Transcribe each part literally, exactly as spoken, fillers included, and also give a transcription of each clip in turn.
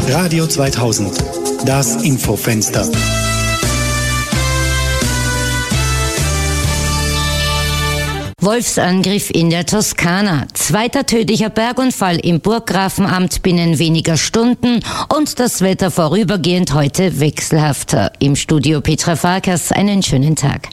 Radio zweitausend, das Infofenster. Wolfsangriff in der Toskana, zweiter tödlicher Bergunfall im Burggrafenamt binnen weniger Stunden und das Wetter vorübergehend heute wechselhafter. Im Studio Petra Farkas, einen schönen Tag.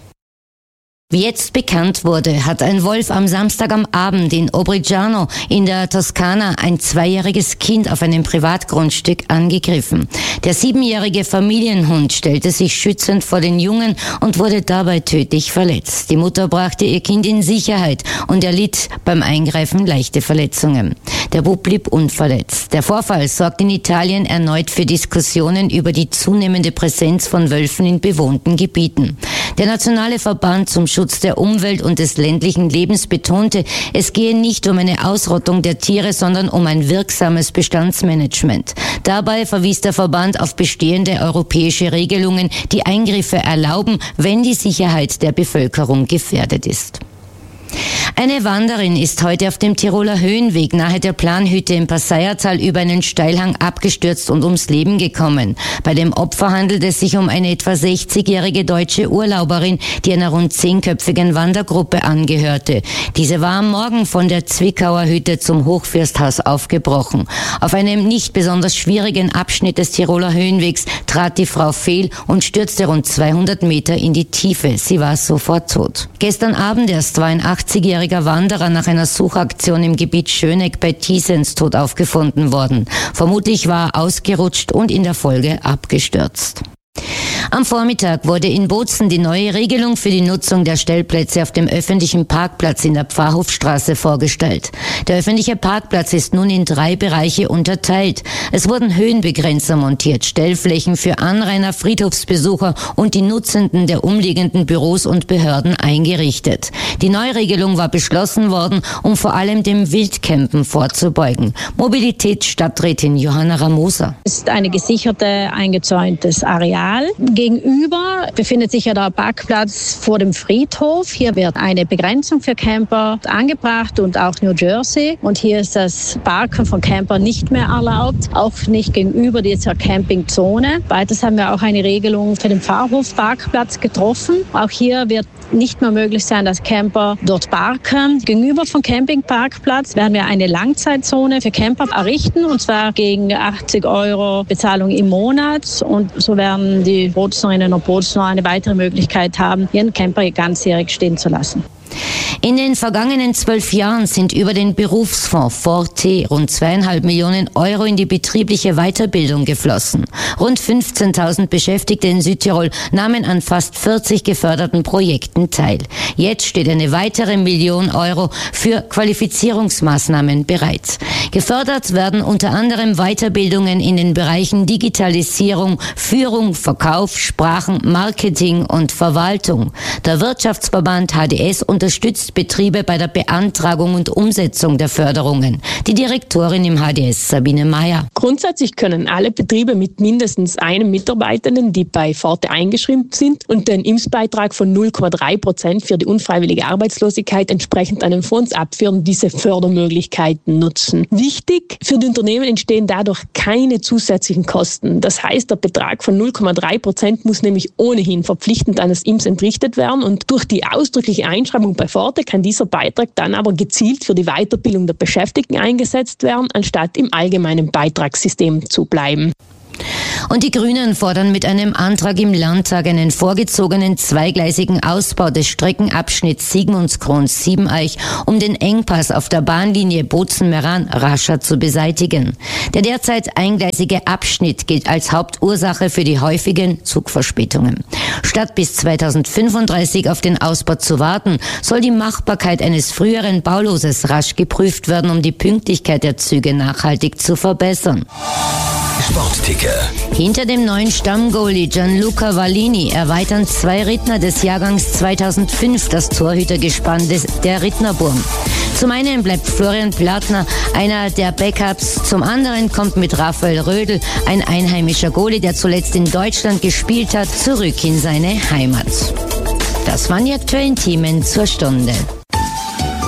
Wie jetzt bekannt wurde, hat ein Wolf am Samstag am Abend in Obrigiano in der Toskana ein zweijähriges Kind auf einem Privatgrundstück angegriffen. Der siebenjährige Familienhund stellte sich schützend vor den Jungen und wurde dabei tödlich verletzt. Die Mutter brachte ihr Kind in Sicherheit und erlitt beim Eingreifen leichte Verletzungen. Der Bub blieb unverletzt. Der Vorfall sorgt in Italien erneut für Diskussionen über die zunehmende Präsenz von Wölfen in bewohnten Gebieten. Der Nationale Verband zum Schutz der Umwelt und des ländlichen Lebens betonte, es gehe nicht um eine Ausrottung der Tiere, sondern um ein wirksames Bestandsmanagement. Dabei verwies der Verband auf bestehende europäische Regelungen, die Eingriffe erlauben, wenn die Sicherheit der Bevölkerung gefährdet ist. Eine Wanderin ist heute auf dem Tiroler Höhenweg nahe der Planhütte im Passaiertal über einen Steilhang abgestürzt und ums Leben gekommen. Bei dem Opfer handelt es sich um eine etwa sechzigjährige deutsche Urlauberin, die einer rund zehnköpfigen Wandergruppe angehörte. Diese war am Morgen von der Zwickauer Hütte zum Hochfürsthaus aufgebrochen. Auf einem nicht besonders schwierigen Abschnitt des Tiroler Höhenwegs trat die Frau fehl und stürzte rund zweihundert Meter in die Tiefe. Sie war sofort tot. Gestern Abend erst war ein achtzigjähriger Wanderer nach einer Suchaktion im Gebiet Schöneck bei Thiesens tot aufgefunden worden. Vermutlich war er ausgerutscht und in der Folge abgestürzt. Am Vormittag wurde in Bozen die neue Regelung für die Nutzung der Stellplätze auf dem öffentlichen Parkplatz in der Pfarrhofstraße vorgestellt. Der öffentliche Parkplatz ist nun in drei Bereiche unterteilt. Es wurden Höhenbegrenzer montiert, Stellflächen für Anrainer, Friedhofsbesucher und die Nutzenden der umliegenden Büros und Behörden eingerichtet. Die Neuregelung war beschlossen worden, um vor allem dem Wildcampen vorzubeugen. Mobilitätsstadträtin Johanna Ramoser. Es ist ein gesicherte, eingezäuntes Areal. Gegenüber befindet sich ja der Parkplatz vor dem Friedhof. Hier wird eine Begrenzung für Camper angebracht und auch New Jersey. Und hier ist das Parken von Campern nicht mehr erlaubt, auch nicht gegenüber dieser Campingzone. Weiters haben wir auch eine Regelung für den Pfarrhofparkplatz getroffen. Auch hier wird nicht mehr möglich sein, dass Camper dort parken. Gegenüber vom Campingparkplatz werden wir eine Langzeitzone für Camper errichten, und zwar gegen achtzig Euro Bezahlung im Monat. Und so werden die Bozenerinnen und Bozner eine weitere Möglichkeit haben, ihren Camper ganzjährig stehen zu lassen. In den vergangenen zwölf Jahren sind über den Berufsfonds Forte rund zweieinhalb Millionen Euro in die betriebliche Weiterbildung geflossen. Rund fünfzehntausend Beschäftigte in Südtirol nahmen an fast vierzig geförderten Projekten teil. Jetzt steht eine weitere Million Euro für Qualifizierungsmaßnahmen bereit. Gefördert werden unter anderem Weiterbildungen in den Bereichen Digitalisierung, Führung, Verkauf, Sprachen, Marketing und Verwaltung. Der Wirtschaftsverband H D S unterstützt Betriebe bei der Beantragung und Umsetzung der Förderungen. Die Direktorin im H D S, Sabine Meyer. Grundsätzlich können alle Betriebe mit mindestens einem Mitarbeitenden, die bei Forte eingeschrieben sind und den I M S-Beitrag von null Komma drei Prozent für die unfreiwillige Arbeitslosigkeit entsprechend an den Fonds abführen, diese Fördermöglichkeiten nutzen. Wichtig, für die Unternehmen entstehen dadurch keine zusätzlichen Kosten. Das heißt, der Betrag von null Komma drei Prozent muss nämlich ohnehin verpflichtend an das I M S entrichtet werden, und durch die ausdrückliche Einschreibung bei Forte kann dieser Beitrag dann aber gezielt für die Weiterbildung der Beschäftigten eingesetzt werden, anstatt im allgemeinen Beitragssystem zu bleiben. Und die Grünen fordern mit einem Antrag im Landtag einen vorgezogenen zweigleisigen Ausbau des Streckenabschnitts Sigmundskron-Siebeneich, um den Engpass auf der Bahnlinie Bozen-Meran rascher zu beseitigen. Der derzeit eingleisige Abschnitt gilt als Hauptursache für die häufigen Zugverspätungen. Statt bis zweitausendfünfunddreißig auf den Ausbau zu warten, soll die Machbarkeit eines früheren Bauloses rasch geprüft werden, um die Pünktlichkeit der Züge nachhaltig zu verbessern. Sportticker. Hinter dem neuen Stammgoalie Gianluca Vallini erweitern zwei Rittner des Jahrgangs zweitausendfünf das Torhütergespann des, der Rittnerburm. Zum einen bleibt Florian Plattner einer der Backups, zum anderen kommt mit Raphael Rödl, ein einheimischer Goalie, der zuletzt in Deutschland gespielt hat, zurück in seine Heimat. Das waren die aktuellen Themen zur Stunde.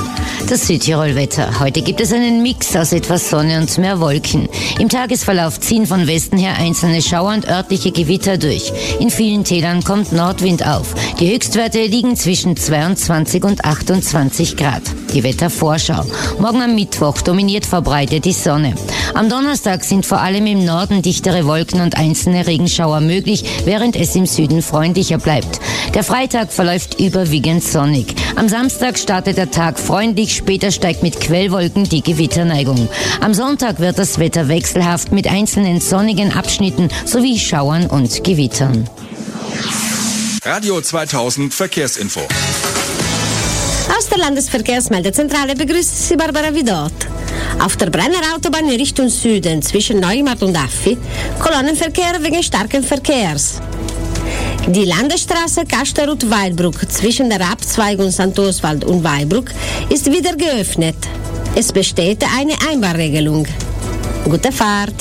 Das Südtirol-Wetter. Heute gibt es einen Mix aus etwas Sonne und mehr Wolken. Im Tagesverlauf ziehen von Westen her einzelne Schauer und örtliche Gewitter durch. In vielen Tälern kommt Nordwind auf. Die Höchstwerte liegen zwischen zweiundzwanzig und achtundzwanzig Grad. Die Wettervorschau. Morgen am Mittwoch dominiert verbreitet die Sonne. Am Donnerstag sind vor allem im Norden dichtere Wolken und einzelne Regenschauer möglich, während es im Süden freundlicher bleibt. Der Freitag verläuft überwiegend sonnig. Am Samstag startet der Tag freundlich, später steigt mit Quellwolken die Gewitterneigung. Am Sonntag wird das Wetter wechselhaft mit einzelnen sonnigen Abschnitten sowie Schauern und Gewittern. Radio zweitausend Verkehrsinfo. Aus der Landesverkehrsmeldezentrale begrüßt Sie Barbara Vidot. Auf der Brenner Autobahn in Richtung Süden zwischen Neumarkt und Affi Kolonnenverkehr wegen starken Verkehrs. Die Landesstraße Kasterut-Weilbruck zwischen der Abzweigung Sankt Oswald und Weilbruck ist wieder geöffnet. Es besteht eine Einbahnregelung. Gute Fahrt!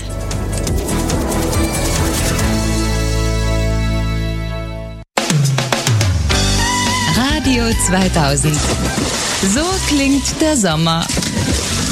Radio zweitausend. So klingt der Sommer.